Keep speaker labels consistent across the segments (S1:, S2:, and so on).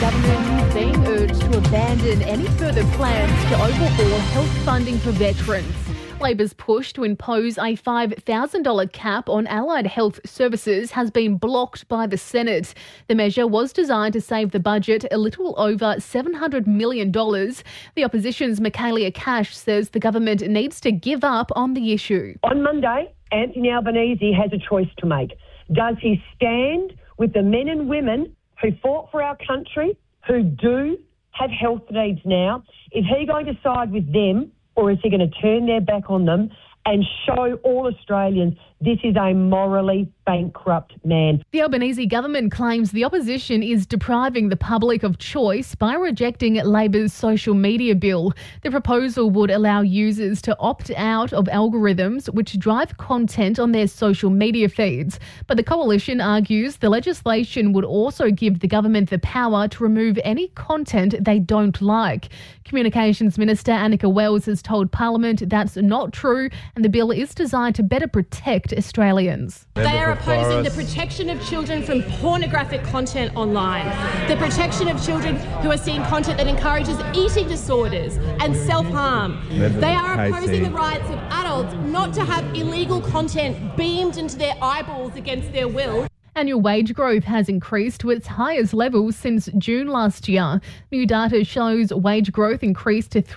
S1: government is being urged to abandon any further plans to overhaul health funding for veterans. Labor's push to impose a $5,000 cap on allied health services has been blocked by the Senate. The measure was designed to save the budget a little over $700 million. The opposition's Michaelia Cash says the government needs to give up on the issue.
S2: On Monday, Anthony Albanese has a choice to make. Does he stand with the men and women who fought for our country, who do have health needs now? Is he going to side with them, or is he going to turn their back on them and show all Australians this is a morally bankrupt man?
S1: The Albanese government claims the opposition is depriving the public of choice by rejecting Labor's social media bill. The proposal would allow users to opt out of algorithms which drive content on their social media feeds. But the coalition argues the legislation would also give the government the power to remove any content they don't like. Communications Minister Annika Wells has told Parliament that's not true, and the bill is designed to better protect Australians.
S3: They are opposing the protection of children from pornographic content online, the protection of children who are seeing content that encourages eating disorders and self-harm. They are opposing the rights of adults not to have illegal content beamed into their eyeballs against their will.
S1: Annual wage growth has increased to its highest level since June last year. New data shows wage growth increased to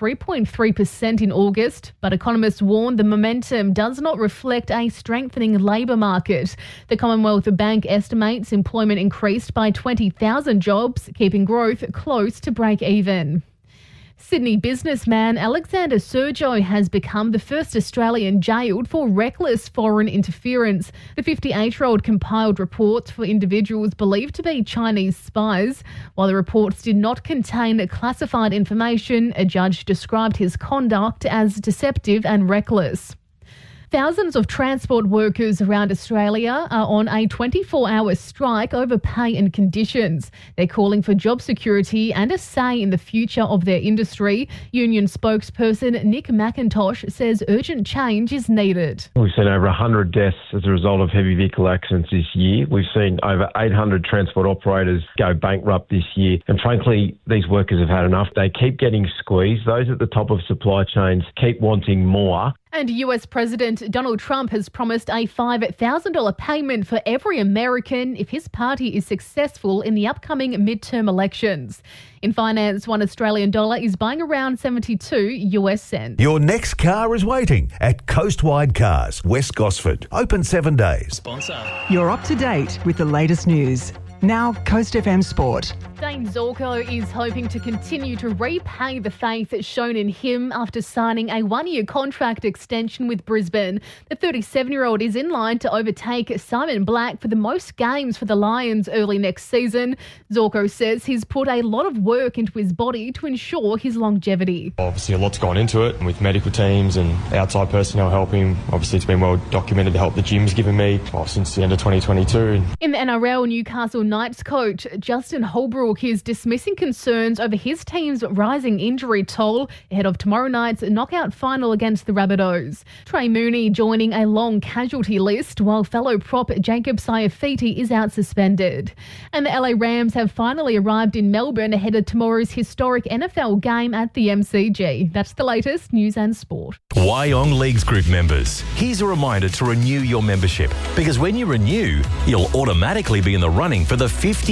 S1: 3.3% in August, but economists warn the momentum does not reflect a strengthening labour market. The Commonwealth Bank estimates employment increased by 20,000 jobs, keeping growth close to break even. Sydney businessman Alexander Sergio has become the first Australian jailed for reckless foreign interference. The 58-year-old compiled reports for individuals believed to be Chinese spies. While the reports did not contain classified information, a judge described his conduct as deceptive and reckless. Thousands of transport workers around Australia are on a 24-hour strike over pay and conditions. They're calling for job security and a say in the future of their industry. Union spokesperson Nick McIntosh says urgent change is needed.
S4: We've seen over 100 deaths as a result of heavy vehicle accidents this year. We've seen over 800 transport operators go bankrupt this year. And frankly, these workers have had enough. They keep getting squeezed. Those at the top of supply chains keep wanting more.
S1: And US President Donald Trump has promised a $5,000 payment for every American if his party is successful in the upcoming midterm elections. In finance, $1 Australian dollar is buying around 72 US cents.
S5: Your next car is waiting at Coastwide Cars, West Gosford. Open 7 days.
S6: Sponsor.
S7: You're up to date with the latest news. Now, Coast FM Sport.
S1: Dane Zorko is hoping to continue to repay the faith shown in him after signing a one-year contract extension with Brisbane. The 37-year-old is in line to overtake Simon Black for the most games for the Lions early next season. Zorko says he's put a lot of work into his body to ensure his longevity.
S8: Obviously, a lot's gone into it with medical teams and outside personnel helping. Obviously, it's been well documented the help the gym's given me since the end of 2022.
S1: In the NRL, Newcastle Knights coach Justin Holbrook is dismissing concerns over his team's rising injury toll ahead of tomorrow night's knockout final against the Rabbitohs. Trey Mooney joining a long casualty list while fellow prop Jacob Saifiti is out suspended. And the LA Rams have finally arrived in Melbourne ahead of tomorrow's historic NFL game at the MCG. That's the latest news and sport.
S5: Wyong Leagues Group members, here's a reminder to renew your membership, because when you renew, you'll automatically be in the running for the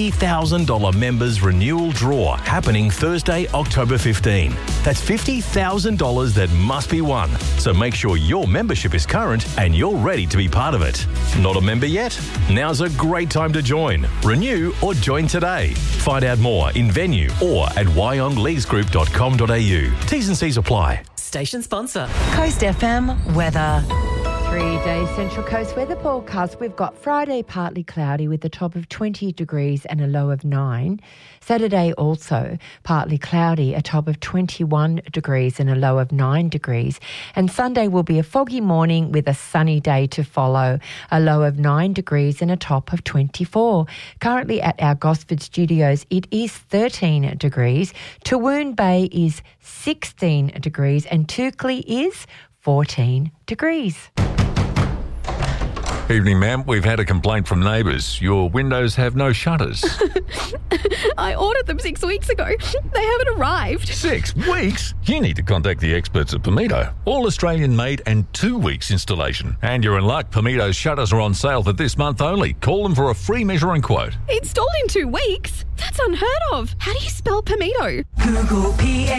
S5: $50,000 members renewal draw happening Thursday, October 15. That's $50,000 that must be won. So make sure your membership is current and you're ready to be part of it. Not a member yet? Now's a great time to join. Renew or join today. Find out more in venue or at wyongleaguesgroup.com.au. T's and C's apply.
S6: Station sponsor.
S9: Coast FM weather. 3-day Central Coast weather forecast. We've got Friday partly cloudy with a top of 20 degrees and a low of 9. Saturday also partly cloudy, a top of 21 degrees and a low of 9 degrees. And Sunday will be a foggy morning with a sunny day to follow, a low of 9 degrees and a top of 24. Currently at our Gosford studios, it is 13 degrees. Tawoon Bay is 16 degrees and Toukley is 14 degrees.
S6: Evening, ma'am. We've had a complaint from neighbours. Your windows have no shutters.
S10: I ordered them 6 weeks ago. They haven't arrived.
S6: 6 weeks? You need to contact the experts at Pamido. All Australian made and 2 weeks installation. And you're in luck. Pamido's shutters are on sale for this month only. Call them for a free measure and quote.
S10: Installed in 2 weeks? That's unheard of. How do you spell Pamido?
S11: Google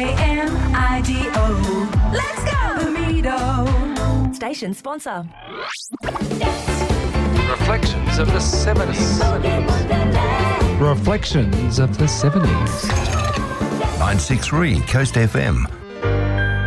S11: Pamido. Let's go! Pamido. Station sponsor.
S12: Reflections of the 70s. Reflections of the 70s.
S13: 963 Coast FM.